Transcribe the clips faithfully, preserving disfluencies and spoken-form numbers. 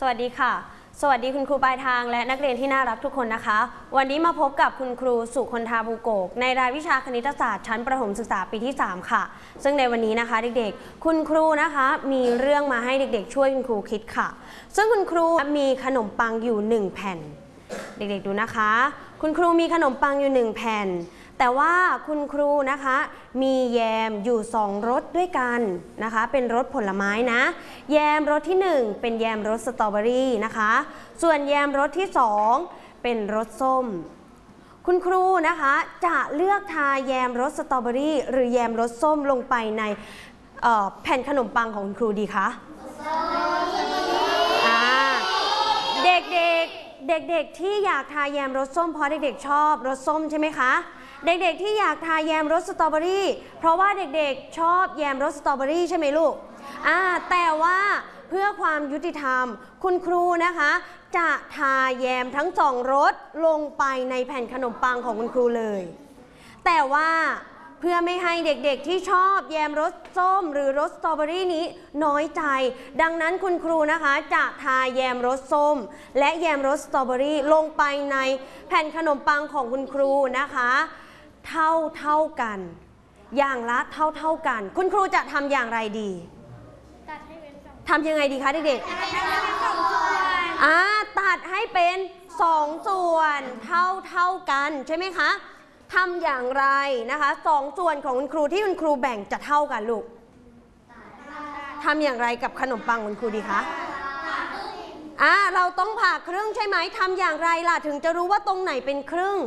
วัสดีค่ะสวัสดีคุณครูปลายทางและนักเรียนที่น่ารักทุกคนนะคะวันนี้มาพบกับคุณครูสุคนธาภูโกกในรายวิชาคณิตศาสตร์ชั้นประถมศึกษาปีที่สามค่ะซึ่งในวันนี้นะคะเด็กๆคุณครูนะคะมีเรื่องมาให้เด็กๆช่วยคุณครูคิดค่ะซึ่งคุณครูมีขนมปังอยู่หนึ่งแผ่นเด็กๆดูนะคะคุณครูมีขนมปังอยู่หนึ่งแผ่นแต่ว่าคุณครูนะคะมีแยมอยู่สองรสด้วยกันนะคะเป็นรสผลไม้นะแยมรสที่หนึ่งเป็นแยมรสสตรอเบอรี่นะคะส่วนแยมรสที่สองเป็นรสส้มคุณครูนะคะจะเลือกทาแยมรสสตรอเบอรี่หรือแยมรสส้มลงไปในแผ่นขนมปังของคุณครูดีคะเด็กๆเด็กๆที่อยากทาแยมรสส้มเพราะเด็กๆชอบรสส้มใช่ไหมคะเด็กๆที่อยากทาแยมรสสตรอเบอรี่เพราะว่าเด็กๆชอบแยมรสสตรอเบอรี่ใช่ไหมลูกอ่าแต่ว่าเพื่อความยุติธรรมคุณครูนะคะจะทาแยมทั้งสองรสลงไปในแผ่นขนมปังของคุณครูเลยแต่ว่าเพื่อไม่ให้เด็กๆที่ชอบแยมรสส้มหรือรสสตรอเบอรี่นี้น้อยใจดังนั้นคุณครูนะคะจะทาแยมรสส้มและแยมรสสตรอเบอรี่ลงไปในแผ่นขนมปังของคุณครูนะคะเท่าเท่ากันอย่างละเท่าเท่ากันคุณครูจะทำอย่างไรดีทำยังไงดีคะเด็กๆอ่าตัดให้เป็นสองส่วนเท่าเท่ากันใช่ไหมคะทำอย่างไรนะคะสองส่วนของคุณครูที่คุณครูแบ่งจะเท่ากันลูกทำอย่างไรกับขนมปังคุณครูดีคะอ่าเราต้องผ่าครึ่งใช่ไหมทำอย่างไรล่ะถึงจะรู้ว่าตรงไหนเป็นครึ่ง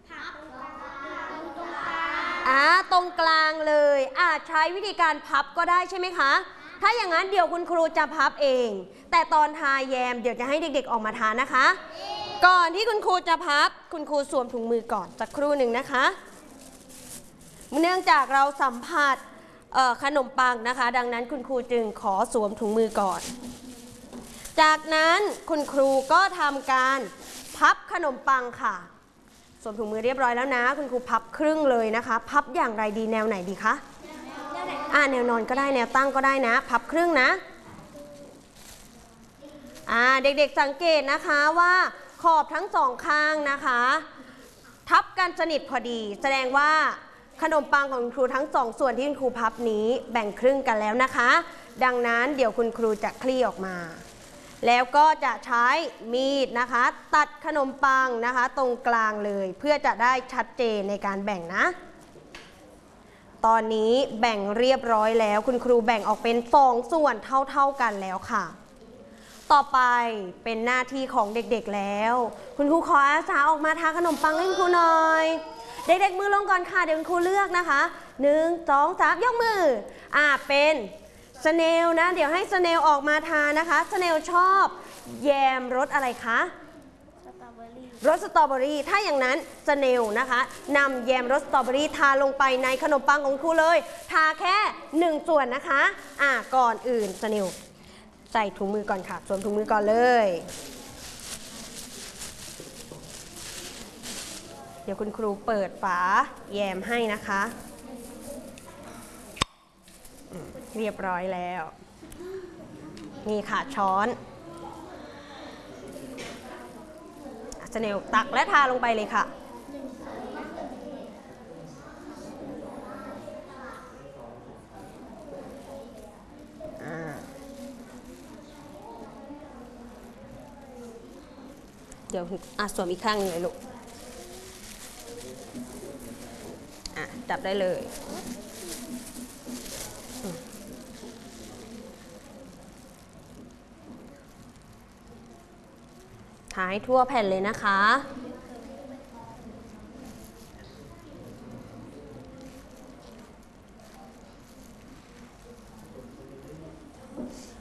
อ่าตรงกลางเลยอาจใช้วิธีการพับก็ได้ใช่ไหมคะถ้าอย่างนั้นเดี๋ยวคุณครูจะพับเองแต่ตอนทาแยมเดี๋ยวจะให้เด็กๆออกมาทานะคะก่อนที่คุณครูจะพับคุณครูสวมถุงมือก่อนสักครู่หนึ่งนะคะเนื่องจากเราสัมผัสขนมปังนะคะดังนั้นคุณครูจึงขอสวมถุงมือก่อนจากนั้นคุณครูก็ทำการพับขนมปังค่ะสวมถุงมือเรียบร้อยแล้วนะคุณครูพับครึ่งเลยนะคะพับอย่างไรดีแนวไหนดีคะอ่าแนวนอนก็ได้แนวตั้งก็ได้นะพับครึ่งนะอ่าเด็กๆสังเกตนะคะว่าขอบทั้งสองข้างนะคะทับกันสนิทพอดีแสดงว่าขนมปังของคุณครูทั้งสองส่วนที่คุณครูพับนี้แบ่งครึ่งกันแล้วนะคะดังนั้นเดี๋ยวคุณครูจะคลี่ออกมาแล้วก็จะใช้มีดนะคะตัดขนมปังนะคะตรงกลางเลยเพื่อจะได้ชัดเจนในการแบ่งนะตอนนี้แบ่งเรียบร้อยแล้วคุณครูแบ่งออกเป็นสองส่วนเท่าๆกันแล้วค่ะต่อไปเป็นหน้าที่ของเด็กๆแล้วคุณครูขออาสาออกมาทาขนมปังให้คุณครูหน่อยเด็กๆมือลงก่อนค่ะเดี๋ยวคุณครูเลือกนะคะหนึ่งสองสามยกมืออ่าเป็นสเนลนะเดี๋ยวให้สเนลออกมาทานะคะสเนลชอบแยมรสอะไรคะรสสตรอเบอรี่ถ้าอย่างนั้นสเนลนะคะนำแยมรสสตรอเบอรี่ทาลงไปในขนมปังของครูเลยทาแค่หนึ่งส่วนนะคะอ่าก่อนอื่นสเนลใส่ถุงมือก่อนค่ะสวมถุงมือก่อนเลยเดี๋ยวคุณครูเปิดฝาแยมให้นะคะเรียบร้อยแล้วนี่ค่ะช้อนสเนลตักและทาลงไปเลยค่ะเดี๋ยวอ่ะสวมอีกข้างหนึ่งเลยลูกอ่ะจับได้เลยทาให้ทั่วแผ่นเลยนะคะ